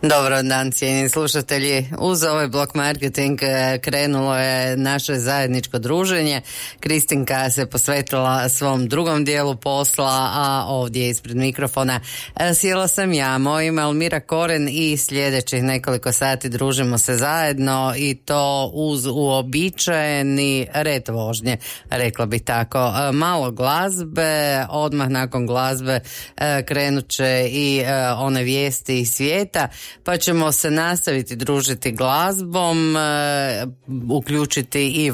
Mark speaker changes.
Speaker 1: Dobar dan, cijenjeni slušatelji. Uz ovaj blok marketing krenulo je naše zajedničko druženje. Kristinka se posvetila svom drugom dijelu posla, a ovdje ispred mikrofona sjela sam ja. Moje ime Almira Koren i sljedećih nekoliko sati družimo se zajedno i to uz uobičajeni red vožnje, rekla bi tako. Malo glazbe, odmah nakon glazbe krenut će i one vijesti iz svijeta, pa ćemo se nastaviti družiti glazbom, uključiti i